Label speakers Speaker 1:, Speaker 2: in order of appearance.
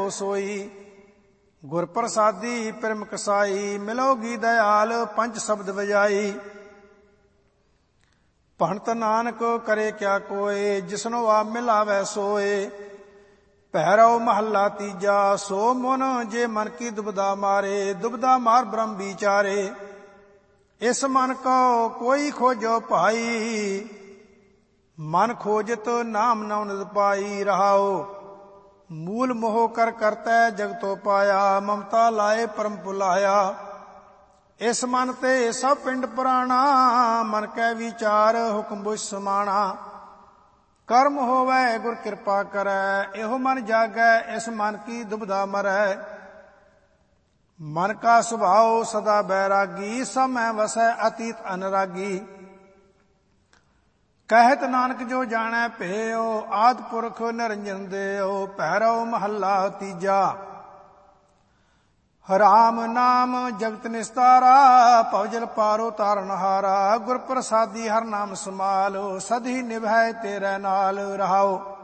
Speaker 1: सोई। गुर प्रसादी प्रेम कसाई, मिलोगी दयाल पंच शब्द बजाई। भणत नानक करे क्या कोय, जिसनो आप मिलावै सोए। भैरव महला तीजा, सो मन जे मन की दुबदा मारे। दुबदा मार ब्रह्म विचारे, इस मन को कोई खोजो भाई। मन खोजत नाम नवनद पाई। रहाओ मूल मोह कर करतै जगतो पाया। ममता लाए परम भुलाया, इस मन ते सब पिंड पुराना। मन कै विचार हुक्म बुझ समाना। कर्म होवै गुर कृपा करै, एहो मन जागै इस मन की दुबदा मरै। मन का सुभाव सदा बैरागी, समय वसै अतीत अनुरागी। कहत नानक जो जानै भेओ, आदि पुरख निरंजन देओ। भैरव महला तीजा, राम नाम जगत निस्तारा। भवजल पारो तारनहारा, गुर प्रसादी हर नाम समालो। सदी निभै तेरे नाल। रहाओ